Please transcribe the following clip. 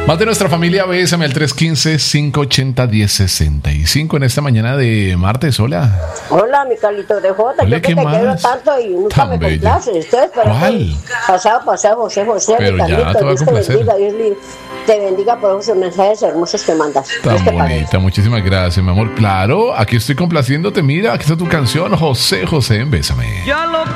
Más de nuestra familia, bésame al 315-580-1065 en esta mañana de martes. Hola. Hola, mi Carlito de Jota. Hola, Yo que ¿qué te más? quiero tanto y nunca Tan me bella. complaces. Entonces, ¿Cuál? pasado, José, Pero mi ya, Carlito, te voy a Dios te complacer. bendiga, te bendiga por esos mensajes hermosos que mandas. Tan Dios te pague. bonita, muchísimas gracias, mi amor. Claro, aquí estoy complaciéndote. Mira, aquí está tu canción, José, Bésame. Ya lo